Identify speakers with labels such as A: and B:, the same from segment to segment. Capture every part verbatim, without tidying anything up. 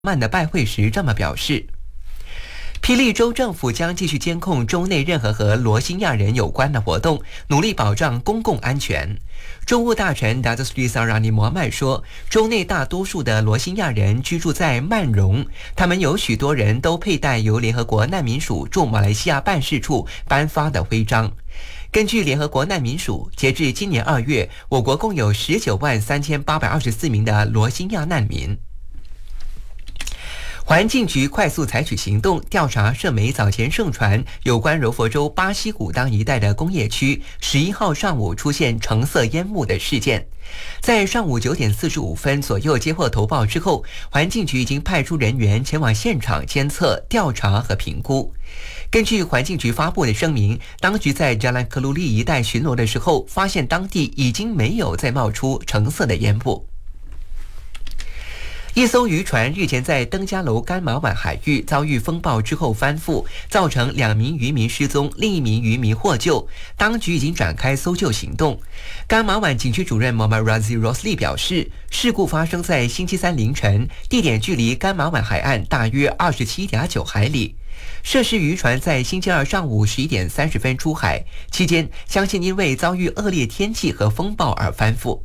A: 曼的拜会时这么表示。霹雳州政府将继续监控州内任何和罗兴亚人有关的活动，努力保障公共安全。州务大臣达兹斯里萨拉尼摩曼说，州内大多数的罗兴亚人居住在曼荣，他们有许多人都佩戴由联合国难民署驻马来西亚办事处颁发的徽章。根据联合国难民署，截至今年二月，我国共有十九万三千八百二十四名的罗兴亚难民。环境局快速采取行动，调查社媒早前盛传有关柔佛州巴西古当一带的工业区十一号上午出现橙色烟幕的事件。在上午九点四十五分左右接获投报之后，环境局已经派出人员前往现场监测、调查和评估。根据环境局发布的声明，当局在加兰克鲁利一带巡逻的时候，发现当地已经没有再冒出橙色的烟幕。一艘渔船日前在登嘉楼干马湾海域遭遇风暴之后翻覆，造成两名渔民失踪，另一名渔民获救。当局已经展开搜救行动。干马湾警区主任 Mohammad Razi Rosli 表示，事故发生在星期三凌晨，地点距离干马湾海岸大约 二十七点九海里。涉事渔船在星期二上午十一点三十分出海，期间相信因为遭遇恶劣天气和风暴而翻覆。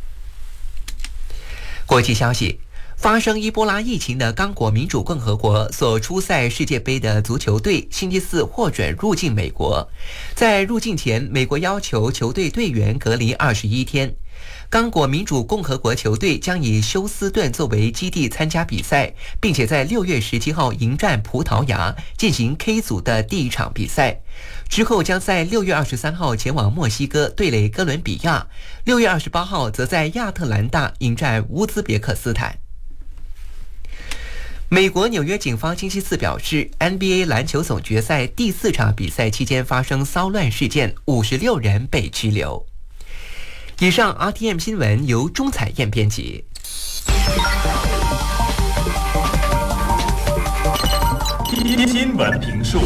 A: 国际消息，发生伊波拉疫情的刚果民主共和国所出赛世界杯的足球队星期四获准入境美国。在入境前，美国要求球队队员隔离二十一天。刚果民主共和国球队将以休斯顿作为基地参加比赛，并且在六月十七号迎战葡萄牙，进行 K 组的第一场比赛。之后将在六月二十三号前往墨西哥对垒哥伦比亚，六月二十八号则在亚特兰大迎战乌兹别克斯坦。美国纽约警方星期四表示 ，N B A 篮球总决赛第四场比赛期间发生骚乱事件，五十六人被拘留。以上 R T M 新闻由钟彩燕编辑。
B: 新闻评述。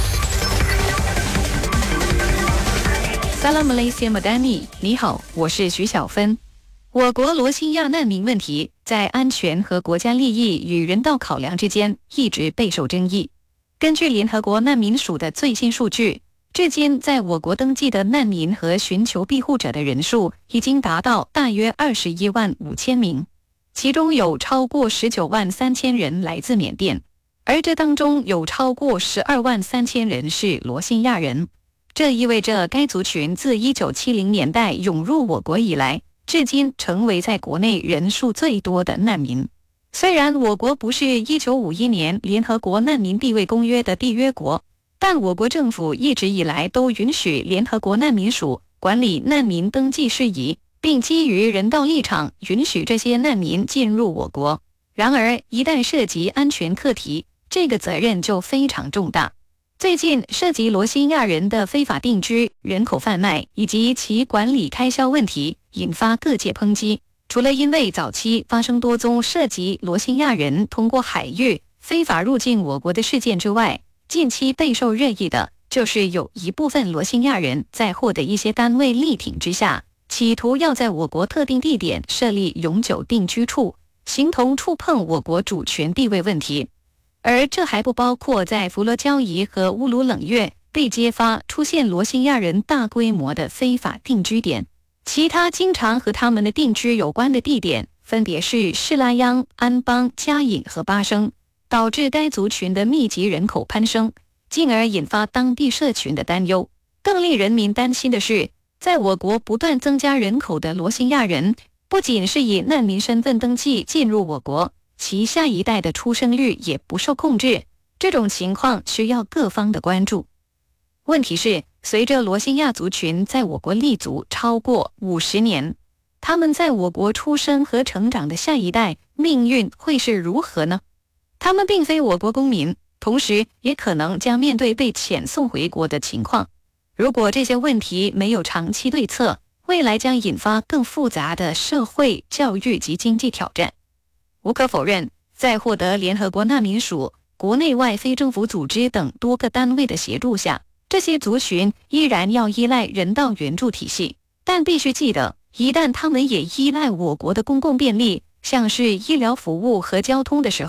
C: Salam Malaysia Madani， 你好，我是徐小芬。我国罗兴亚难民问题在安全和国家利益与人道考量之间一直备受争议。根据联合国难民署的最新数据，至今在我国登记的难民和寻求庇护者的人数已经达到大约二十一万五千名，其中有超过十九万三千人来自缅甸，而这当中有超过十二万三千人是罗兴亚人。这意味着该族群自一九七零年代涌入我国以来，至今成为在国内人数最多的难民。虽然我国不是一九五一年联合国难民地位公约的缔约国，但我国政府一直以来都允许联合国难民署管理难民登记事宜，并基于人道立场允许这些难民进入我国。然而，一旦涉及安全课题，这个责任就非常重大。最近涉及罗兴亚人的非法定居、人口贩卖以及其管理开销问题，引发各界抨击。除了因为早期发生多宗涉及罗兴亚人通过海域非法入境我国的事件之外，近期备受热议的就是有一部分罗兴亚人在获得一些单位力挺之下，企图要在我国特定地点设立永久定居处，形同触碰我国主权地位问题。而这还不包括在佛罗交易和乌鲁冷月被揭发出现罗兴亚人大规模的非法定居点。其他经常和他们的定居有关的地点分别是士拉央、安邦、嘉颖和巴生，导致该族群的密集人口攀升，进而引发当地社群的担忧。更令人民担心的是，在我国不断增加人口的罗兴亚人，不仅是以难民身份登记进入我国，其下一代的出生率也不受控制，这种情况需要各方的关注。问题是，随着罗兴亚族群在我国立足超过五十年，他们在我国出生和成长的下一代命运会是如何呢？他们并非我国公民，同时也可能将面对被遣送回国的情况。如果这些问题没有长期对策，未来将引发更复杂的社会、教育及经济挑战。无可否认，在获得联合国难民署、国内外非政府组织等多个单位的协助下，这些族群依然要依赖人道援助体系，但必须记得，一旦他们也依赖我国的公共便利，像是医疗服务和交通的时候，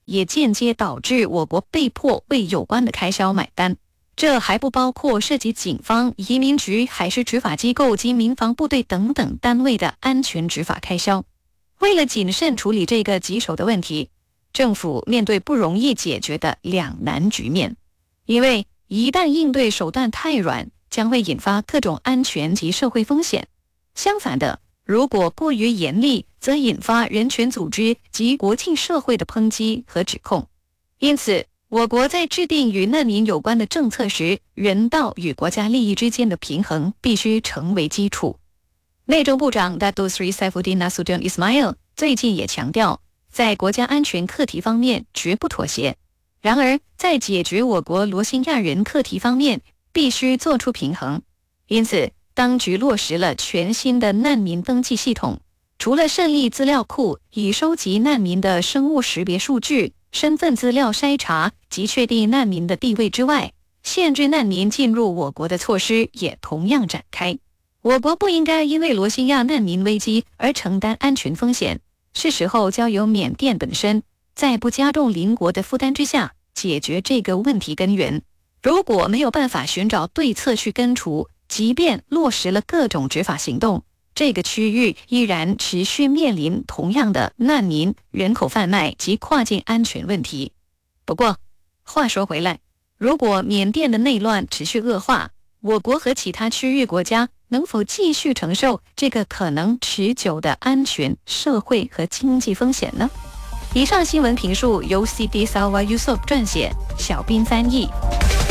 C: 也间接导致我国被迫为有关的开销买单。这还不包括涉及警方、移民局、海事执法机构及民防部队等等单位的安全执法开销。为了谨慎处理这个棘手的问题，政府面对不容易解决的两难局面。因为一旦应对手段太软，将会引发各种安全及社会风险。相反的，如果过于严厉，则引发人权组织及国际社会的抨击和指控。因此，我国在制定与难民有关的政策时，人道与国家利益之间的平衡必须成为基础。内政部长 Datuk Seri Saifuddin Nasution Ismail 最近也强调，在国家安全课题方面绝不妥协。然而，在解决我国罗兴亚人课题方面，必须做出平衡。因此，当局落实了全新的难民登记系统，除了设立资料库以收集难民的生物识别数据、身份资料筛查及确定难民的地位之外，限制难民进入我国的措施也同样展开。我国不应该因为罗兴亚难民危机而承担安全风险，是时候交由缅甸本身，在不加重邻国的负担之下，解决这个问题根源。如果没有办法寻找对策去根除，即便落实了各种执法行动，这个区域依然持续面临同样的难民、人口贩卖及跨境安全问题。不过，话说回来，如果缅甸的内乱持续恶化，我国和其他区域国家能否继续承受这个可能持久的安全、社会和经济风险呢？以上新闻评述由 C D Salwa Yusof 撰写，小斌翻译。